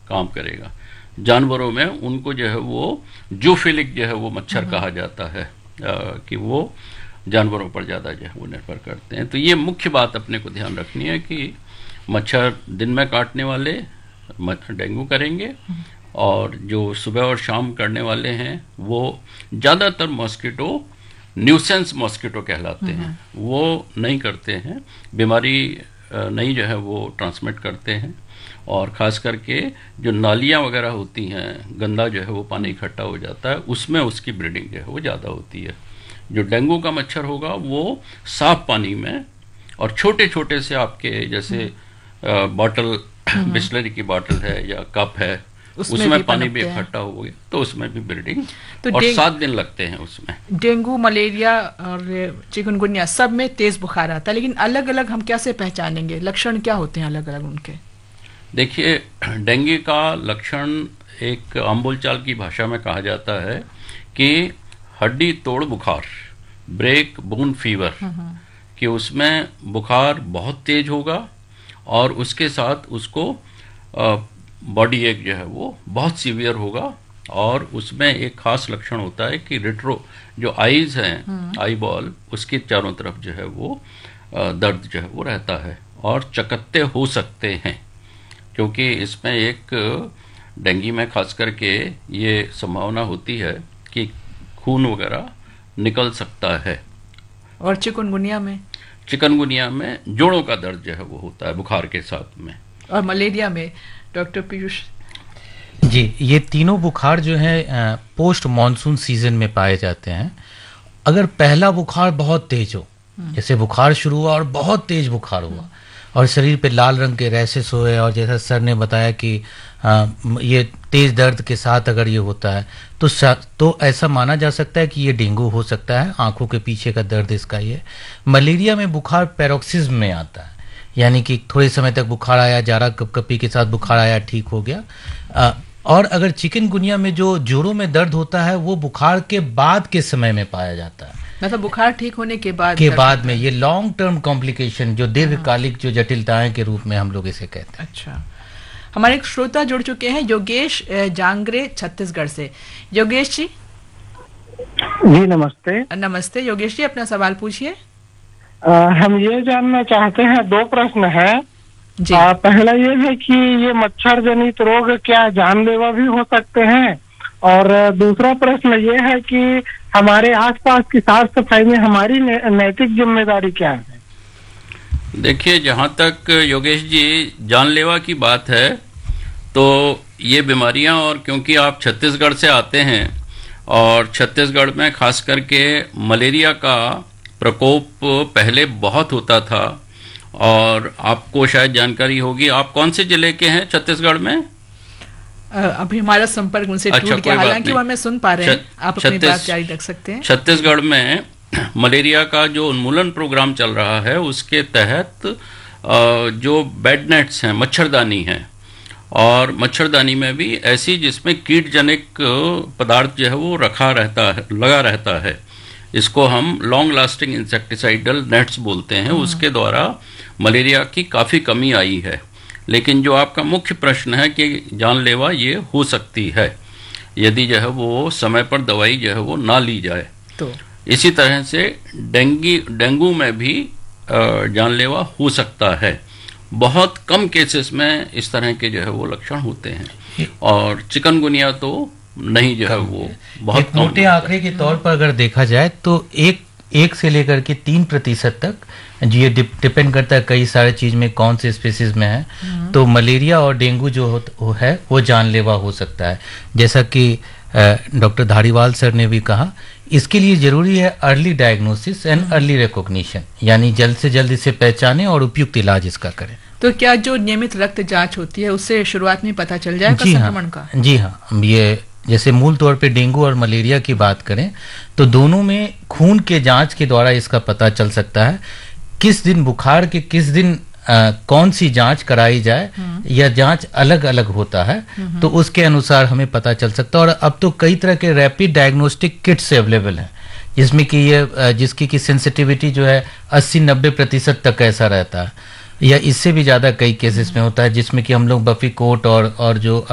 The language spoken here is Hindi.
काम करेगा। जानवरों में उनको जो है वो जूफिलिक जो है वो मच्छर कहा जाता है, कि वो जानवरों पर ज़्यादा जो है वो निर्भर करते हैं। तो ये मुख्य बात अपने को ध्यान रखनी है कि मच्छर दिन में काटने वाले डेंगू करेंगे, और जो सुबह और शाम करने वाले हैं वो ज़्यादातर मॉस्किटो न्यूसेंस मॉस्किटो कहलाते हैं, वो नहीं करते हैं, बीमारी नहीं जो है वो ट्रांसमिट करते हैं। और ख़ास करके जो नालियाँ वगैरह होती हैं, गंदा जो है वो पानी इकट्ठा हो जाता है, उसमें उसकी ब्रीडिंग जो है वो ज़्यादा होती है। जो डेंगू का मच्छर होगा वो साफ पानी में, और छोटे छोटे से आपके जैसे बॉटल, बिस्लरी की बॉटल है या कप है, उसमें पानी भी इकट्ठा हो गया तो उसमें भी ब्रीडिंग, तो और 7 दिन लगते हैं उसमें। डेंगू, मलेरिया और चिकनगुनिया सब में तेज बुखार आता है, लेकिन अलग अलग हम कैसे पहचानेंगे, लक्षण क्या होते हैं अलग अलग उनके? देखिए, डेंगू का लक्षण एक आम बोलचाल की भाषा में कहा जाता है कि हड्डी तोड़ बुखार, ब्रेक बोन फीवर, कि उसमें बुखार बहुत तेज होगा और उसके साथ उसको बॉडी एक जो है वो बहुत सीवियर होगा, और उसमें एक खास लक्षण होता है कि रेट्रो जो आईज हैं, आई बॉल, उसके चारों तरफ जो है वो दर्द जो है वो रहता है, और चकत्ते हो सकते हैं, क्योंकि इसमें एक डेंगू में खास करके ये संभावना होती है कि खून वगैरह निकल सकता है। और चिकनगुनिया में जोड़ों का दर्द जो है वो होता है बुखार के साथ में। और मलेरिया में डॉक्टर पीयूष जी, ये तीनों बुखार जो है पोस्ट मॉनसून सीजन में पाए जाते हैं। अगर पहला बुखार बहुत तेज हो, जैसे बुखार शुरू हुआ और बहुत तेज बुखार हुआ और शरीर पे लाल रंग के रैशेस हुए, और जैसा सर ने बताया कि ये तेज दर्द के साथ अगर ये होता है तो ऐसा माना जा सकता है कि ये डेंगू हो सकता है, आंखों के पीछे का दर्द इसका ये। मलेरिया में बुखार पैरोक्सिज्म में आता है, यानी कि थोड़े समय तक बुखार आया, जारा कपकपी के साथ बुखार आया, ठीक हो गया। और अगर चिकनगुनिया में जो जोड़ों में दर्द होता है वो बुखार के बाद के समय में पाया जाता है, मतलब बुखार ठीक होने के बाद में ये लॉन्ग टर्म कॉम्प्लिकेशन, जो दीर्घकालिक जो जटिलताएं के रूप में हम लोग इसे कहते हैं। अच्छा, हमारे एक श्रोता जुड़ चुके हैं, योगेश जांगरे छत्तीसगढ़ से। योगेश जी। जी नमस्ते। नमस्ते योगेश जी, अपना सवाल पूछिए। हम ये जानना चाहते हैं, 2 प्रश्न है जी। पहला ये है कि ये मच्छर जनित रोग क्या जानलेवा भी हो सकते हैं, और दूसरा प्रश्न ये है कि हमारे आसपास की साफ सफाई में हमारी नैतिक जिम्मेदारी क्या है? देखिए, जहाँ तक योगेश जी जानलेवा की बात है, तो ये बीमारियाँ, और क्योंकि आप छत्तीसगढ़ से आते हैं और छत्तीसगढ़ में खास करके मलेरिया का प्रकोप पहले बहुत होता था, और आपको शायद जानकारी होगी। आप कौन से जिले के हैं छत्तीसगढ़ में? अभी हमारा संपर्क उनसे टूट गया, हालांकि वो हमें सुन पा रहे हैं, आप अपनी बात जारी रख सकते हैं। छत्तीसगढ़ में मलेरिया का जो उन्मूलन प्रोग्राम चल रहा है, उसके तहत जो बेड नेट्स हैं, मच्छरदानी हैं, और मच्छरदानी में भी ऐसी जिसमें कीटजनिक पदार्थ जो है वो लगा रहता है, इसको हम लॉन्ग लास्टिंग इंसेक्टिसाइडल नेट्स बोलते हैं, उसके द्वारा मलेरिया की काफ़ी कमी आई है। लेकिन जो आपका मुख्य प्रश्न है कि जानलेवा ये हो सकती है यदि जो है वो समय पर दवाई जो है वो ना ली जाए, तो इसी तरह से डेंगू में भी जानलेवा हो सकता है। बहुत कम केसेस में इस तरह के जो है वो लक्षण होते हैं, और चिकनगुनिया तो नहीं जो है वो बहुत कम। मोटे आंकड़े के तौर पर अगर देखा जाए तो 1 से लेकर के 3% तक, ये डिपेंड करता है कई सारे चीज में, कौन से स्पीसीज में है, तो मलेरिया और डेंगू जो है वो जानलेवा हो सकता है। जैसा कि डॉक्टर धारीवाल सर ने भी कहा, इसके लिए जरूरी है early diagnosis and early recognition, यानी जल्द से जल्द इसे पहचानें और उपयुक्त इलाज इसका करें। तो क्या जो नियमित रक्त जांच होती है उससे शुरुआत में पता चल जाएगा संक्रमण का? जी हाँ, ये जैसे मूल तौर पे डेंगू और मलेरिया की बात करें तो दोनों में खून के जांच के द्वारा इसका पता चल सकता है, किस दिन बुखार के किस दिन कौन सी जांच कराई जाए, या जांच अलग अलग होता है, तो उसके अनुसार हमें पता चल सकता है। और अब तो कई तरह के रैपिड डायग्नोस्टिक किट्स अवेलेबल हैं, जिसमें कि ये जिसकी की सेंसिटिविटी जो है 80-90% तक ऐसा रहता है, या इससे भी ज़्यादा कई केसेस में होता है, जिसमें कि हम लोग बफी कोट और जो